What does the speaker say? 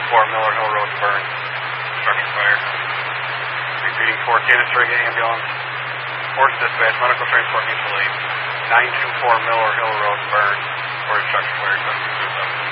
Miller Hill Road, Burn. Structure fire. Repeating 4 Canistrea ambulance. Force dispatch, medical transport mutual aid. 924 Miller Hill Road, Burn. For structure fire.